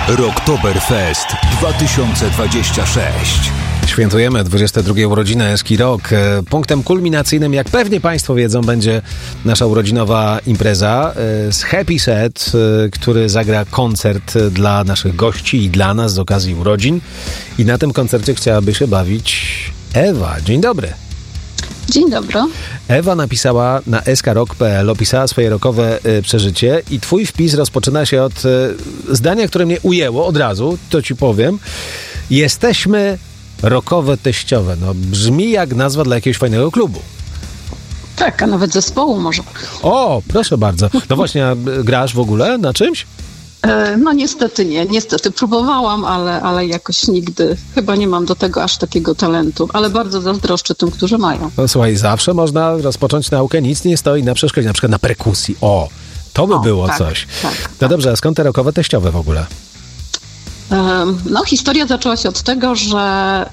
Rocktoberfest 2026. Świętujemy 22 urodziny Eski Rock. Punktem kulminacyjnym, jak pewnie Państwo wiedzą, będzie nasza urodzinowa impreza z Happy Set, który zagra koncert dla naszych gości i dla nas z okazji urodzin. I na tym koncercie chciałaby się bawić Ewa. Dzień dobry. Dzień dobry. Ewa napisała na skrok.pl, opisała swoje rockowe przeżycie i twój wpis rozpoczyna się od zdania, które mnie ujęło od razu, to ci powiem. Jesteśmy rockowe teściowe. No, brzmi jak nazwa dla jakiegoś fajnego klubu. Tak, a nawet zespołu może. O, proszę bardzo. No właśnie, a grasz w ogóle na czymś? No niestety nie. Niestety próbowałam, ale jakoś nigdy. Chyba nie mam do tego aż takiego talentu. Ale bardzo zazdroszczę tym, którzy mają. No słuchaj, zawsze można rozpocząć naukę. Nic nie stoi na przeszkodzie. Na przykład na perkusji. O, to by było tak, coś. Tak. No dobrze, a skąd te rockowe teściowe w ogóle? No historia zaczęła się od tego, że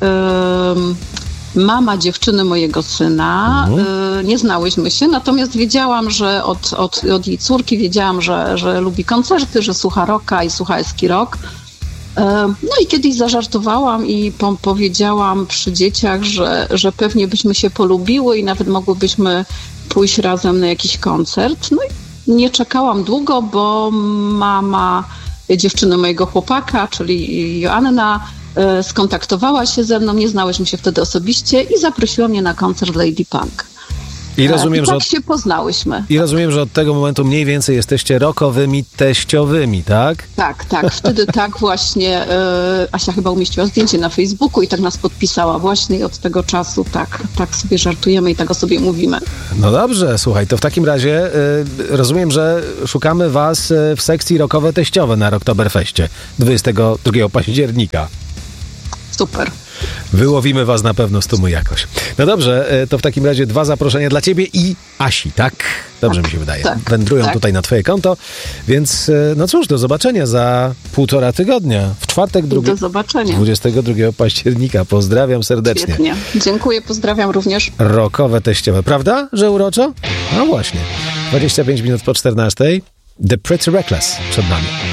mama dziewczyny mojego syna, nie znałyśmy się, natomiast wiedziałam, że od jej córki wiedziałam, że lubi koncerty, że słucha rocka i słucha Eski Rock. No i kiedyś zażartowałam i powiedziałam przy dzieciach, że pewnie byśmy się polubiły i nawet mogłybyśmy pójść razem na jakiś koncert. No i nie czekałam długo, bo mama dziewczyny mojego chłopaka, czyli Joanna, skontaktowała się ze mną, nie znałyśmy się wtedy osobiście i zaprosiła mnie na koncert Lady Punk. I rozumiem, I tak się poznałyśmy. I rozumiem, że od tego momentu mniej więcej jesteście rockowymi teściowymi, tak? Tak. Wtedy tak właśnie Asia chyba umieściła zdjęcie na Facebooku i tak nas podpisała właśnie i od tego czasu tak sobie żartujemy i tak o sobie mówimy. No dobrze, słuchaj, to w takim razie rozumiem, że szukamy was w sekcji rockowe teściowe na Rocktoberfeście 22 października. Super. Wyłowimy was na pewno z tłumu jakoś. No dobrze, to w takim razie 2 zaproszenia dla ciebie i Asi, tak? Dobrze mi się wydaje. Tak, Wędrują tutaj na twoje konto, więc no cóż, do zobaczenia za 1,5 tygodnia. W czwartek Do zobaczenia. 22 października. Pozdrawiam serdecznie. Świetnie. Dziękuję, pozdrawiam również. Rockowe teściowe. Prawda, że uroczo? No właśnie. 25 minut po 14. The Pretty Reckless przed nami.